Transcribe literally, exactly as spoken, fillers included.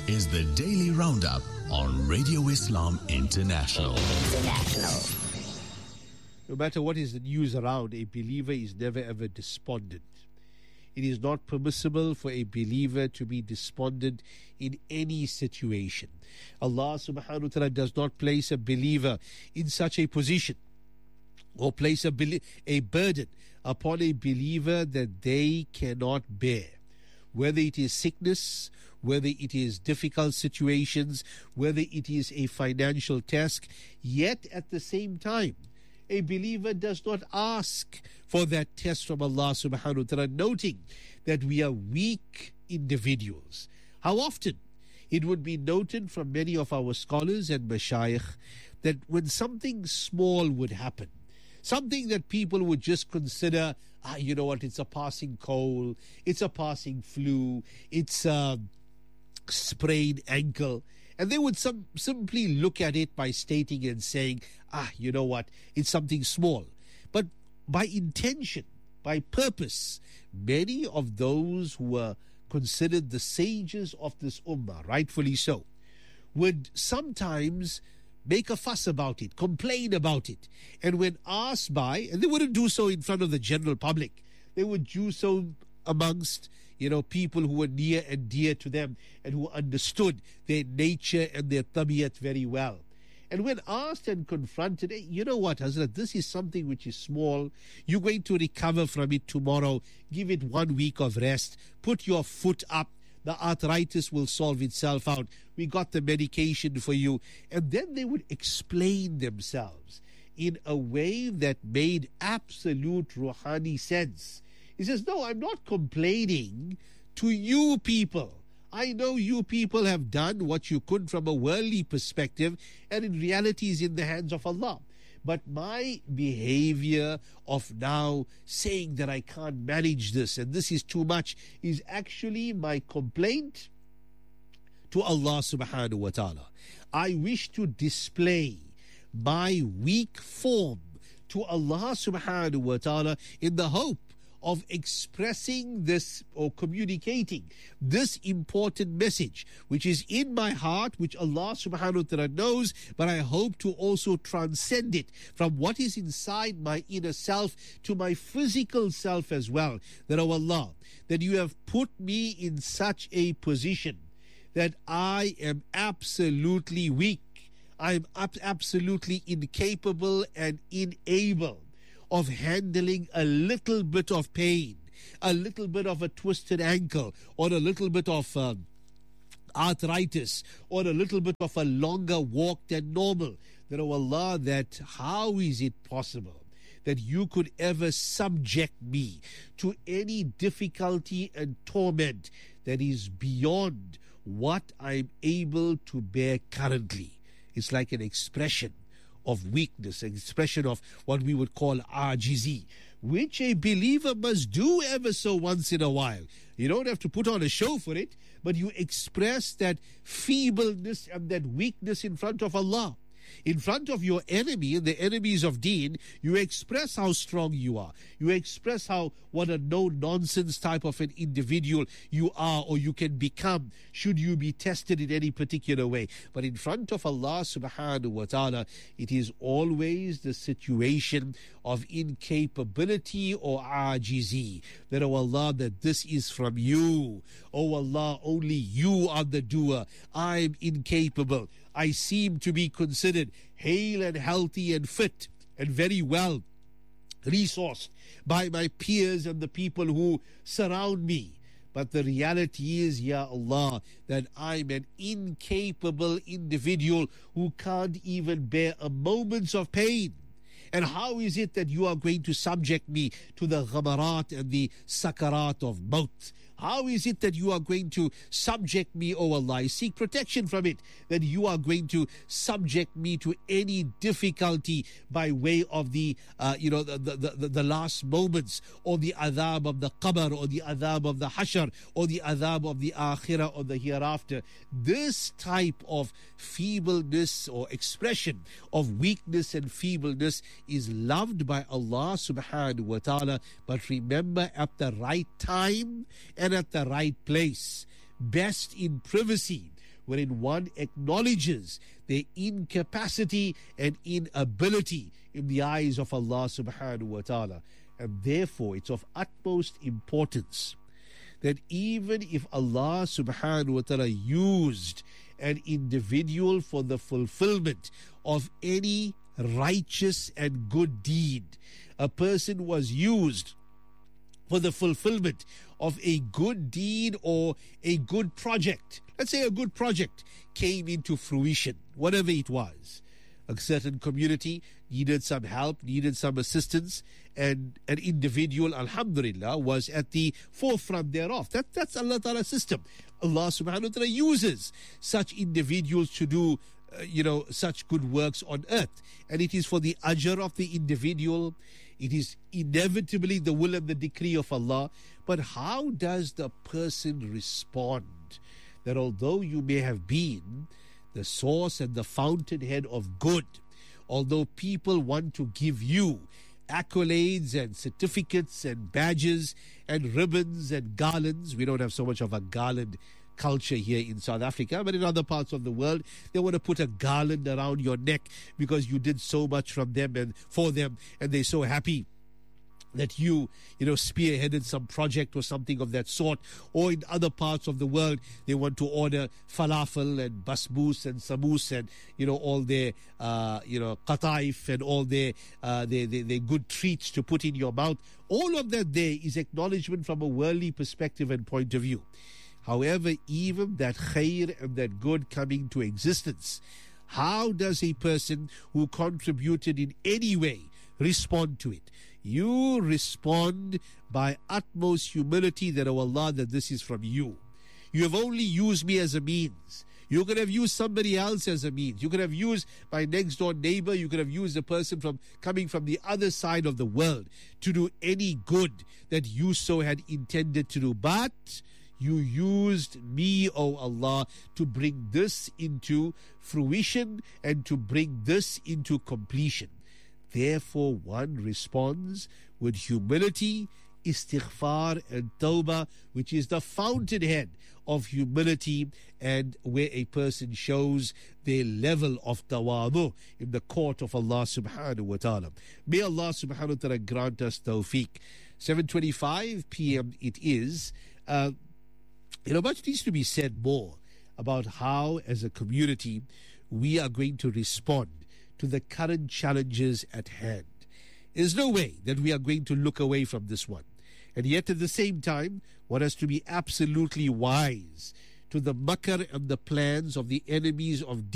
is the Daily Roundup on Radio Islam International. International. No matter what is the news around, a believer is never ever despondent. It is not permissible for a believer to be despondent in any situation. Allah subhanahu wa ta'ala does not place a believer in such a position or place a, a burden upon a believer that they cannot bear. Whether it is sickness, whether it is difficult situations, whether it is a financial task, yet at the same time, a believer does not ask for that test from Allah subhanahu wa ta'ala, noting that we are weak individuals. How often it would be noted from many of our scholars and mashayikh that when something small would happen, something that people would just consider, ah, you know what, it's a passing cold, it's a passing flu, it's a sprained ankle, and they would some, simply look at it by stating and saying, ah, you know what, it's something small. But by intention, by purpose, many of those who were considered the sages of this ummah, rightfully so, would sometimes make a fuss about it, complain about it. And when asked by, and they wouldn't do so in front of the general public, they would do so amongst, you know, people who were near and dear to them and who understood their nature and their tabiyat very well. And when asked and confronted, hey, you know what, Hazrat, this is something which is small. You're going to recover from it tomorrow. Give it one week of rest. Put your foot up. The arthritis will solve itself out. We got the medication for you. And then they would explain themselves in a way that made absolute Ruhani sense. He says, no, I'm not complaining to you people. I know you people have done what you could from a worldly perspective, and in reality is in the hands of Allah. But my behavior of now saying that I can't manage this and this is too much is actually my complaint to Allah subhanahu wa ta'ala. I wish to display my weak form to Allah subhanahu wa ta'ala in the hope of expressing this or communicating this important message which is in my heart, which Allah subhanahu wa ta'ala knows, but I hope to also transcend it from what is inside my inner self to my physical self as well. That, oh Allah, that you have put me in such a position that I am absolutely weak. I am ab- absolutely incapable and unable of handling a little bit of pain, a little bit of a twisted ankle, or a little bit of uh, arthritis, or a little bit of a longer walk than normal. That, oh Allah, that how is it possible that you could ever subject me to any difficulty and torment that is beyond what I'm able to bear currently? It's like an expression of weakness, an expression of what we would call ajizi, which a believer must do ever so once in a while. You don't have to put on a show for it, but you express that feebleness and that weakness in front of Allah. In front of your enemy and the enemies of deen, you express how strong you are. You express how what a no-nonsense type of an individual you are or you can become should you be tested in any particular way. But in front of Allah subhanahu wa ta'ala, it is always the situation of incapability or ajizi. That, oh Allah, that this is from you. Oh Allah, only you are the doer. I'm incapable. I seem to be considered hale and healthy and fit and very well resourced by my peers and the people who surround me. But the reality is, Ya Allah, that I'm an incapable individual who can't even bear a moment of pain. And how is it that you are going to subject me to the ghamarat and the sakarat of maut? How is it that you are going to subject me, O Allah? I seek protection from it, that you are going to subject me to any difficulty by way of the, uh, you know, the, the, the, the last moments, or the adhab of the qabr, or the adhab of the hashr, or the adhab of the akhirah, or the hereafter. This type of feebleness or expression of weakness and feebleness is loved by Allah subhanahu wa ta'ala. But remember, at the right time and at the right place, best in privacy, wherein one acknowledges their incapacity and inability in the eyes of Allah subhanahu wa ta'ala. And therefore, it's of utmost importance that even if Allah subhanahu wa ta'ala used an individual for the fulfillment of any righteous and good deed, a person was used for the fulfillment of a good deed or a good project. Let's say a good project came into fruition, whatever it was. A certain community needed some help, needed some assistance, and an individual, alhamdulillah, was at the forefront thereof. That, that's Allah Ta'ala's system. Allah subhanahu wa ta'ala uses such individuals to do, uh, you know, such good works on earth. And it is for the ajr of the individual. It is inevitably the will and the decree of Allah. But how does the person respond? That although you may have been the source and the fountainhead of good, although people want to give you accolades and certificates and badges and ribbons and garlands. We don't have so much of a garland culture here in South Africa, but in other parts of the world, they want to put a garland around your neck because you did so much from them and for them, and they're so happy that you, you know, spearheaded some project or something of that sort. Or in other parts of the world, they want to order falafel and basbous and samoos and, you know, all their, uh, you know, qataif and all their, uh, their, their, their good treats to put in your mouth. All of that there is acknowledgement from a worldly perspective and point of view. However, even that khair and that good coming to existence, how does a person who contributed in any way respond to it? You respond by utmost humility that, oh Allah, that this is from you. You have only used me as a means. You could have used somebody else as a means. You could have used my next door neighbor. You could have used a person from coming from the other side of the world to do any good that you so had intended to do. But you used me, O Allah, to bring this into fruition and to bring this into completion. Therefore, one responds with humility, istighfar and tawbah, which is the fountainhead of humility, and where a person shows their level of tawadu in the court of Allah subhanahu wa ta'ala. May Allah subhanahu wa ta'ala grant us tawfiq. seven twenty-five p.m. it is. Uh, you know, much needs to be said more about how, as a community, we are going to respond to the current challenges at hand. There's no way that we are going to look away from this one. And yet at the same time, one has to be absolutely wise to the makr and the plans of the enemies of